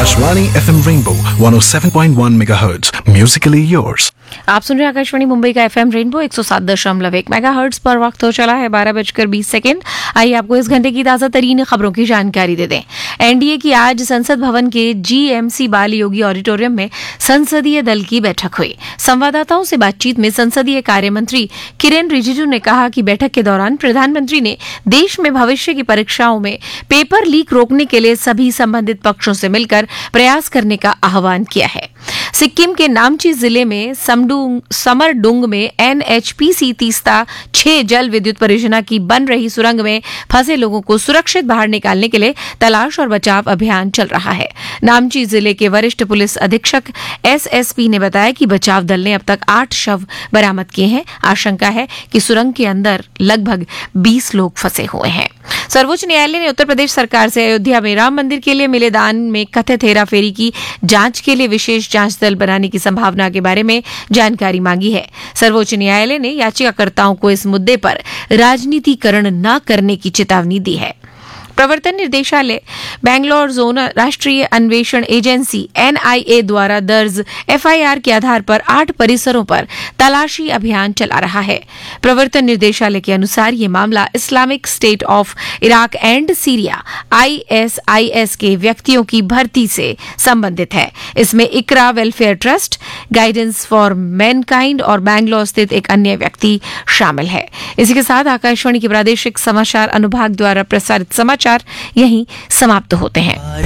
Akashvani FM Rainbow 107.1 MHz. Musically yours. आप सुन रहे हैं आकाशवाणी मुंबई का FM रेनबो 107.1 मेगाहर्ट्ज पर। वक्त हो चला है 12:20। आइए आपको इस घंटे की ताजा तरीन खबरों की जानकारी दे दें। एनडीए की आज संसद भवन के जीएमसी बाल योगी ऑडिटोरियम में संसदीय दल की बैठक हुई। संवाददाताओं से बातचीत में संसदीय कार्य मंत्री किरेन रिजिजू ने कहा कि बैठक के दौरान प्रधानमंत्री ने देश में भविष्य की परीक्षाओं में पेपर लीक रोकने के लिए सभी संबंधित पक्षों से मिलकर प्रयास करने का आह्वान किया है। सिक्किम के नामची जिले में समरडुंग में एनएचपीसी तीस्ता 6 जल विद्युत परियोजना की बन रही सुरंग में फंसे लोगों को सुरक्षित बाहर निकालने के लिए तलाश और बचाव अभियान चल रहा है। नामची जिले के वरिष्ठ पुलिस अधीक्षक एसएसपी ने बताया कि बचाव दल ने अब तक 8 शव बरामद किए हैं। आशंका है कि सुरंग के अंदर लगभग 20 लोग फंसे हुए हैं। सर्वोच्च न्यायालय ने उत्तर प्रदेश सरकार से अयोध्या में राम मंदिर के लिए मिले दान में कथित हेराफेरी की जांच के लिए विशेष जांच दल बनाने की संभावना के बारे में जानकारी मांगी है। सर्वोच्च न्यायालय ने याचिकाकर्ताओं को इस मुद्दे पर राजनीतिकरण न करने की चेतावनी दी है। प्रवर्तन निर्देशालय बैंगलोर जोन राष्ट्रीय अन्वेषण एजेंसी एनआईए द्वारा दर्ज एफआईआर के आधार पर 8 परिसरों पर तलाशी अभियान चला रहा है। प्रवर्तन निर्देशालय के अनुसार ये मामला Islamic state of Iraq and Syria ISIS के व्यक्तियों की भर्ती से संबंधित है। इसमें इकरा welfare trust, guidance for Mankind और बैंगलोर स्थित एक अन्य व्यक्ति शामिल है। इसी के साथ आकाशवाणी के प्रादेशिक समाचार अनुभाग द्वारा प्रसारित समाचार यहीं समाप्त होते हैं।